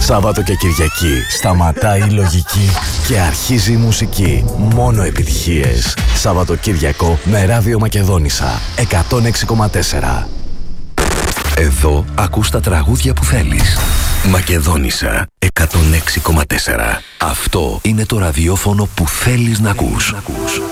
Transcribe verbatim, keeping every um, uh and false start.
Σάββατο και Κυριακή σταματάει η λογική και αρχίζει η μουσική. Μόνο επιτυχίες. Σαββατοκύριακο με Ράδιο Μακεδόνισσα εκατόν έξι κόμμα τέσσερα. Εδώ ακούς τα τραγούδια που θέλεις. Μακεδόνισσα εκατόν έξι κόμμα τέσσερα. Αυτό είναι το ραδιόφωνο που θέλεις να ακούς.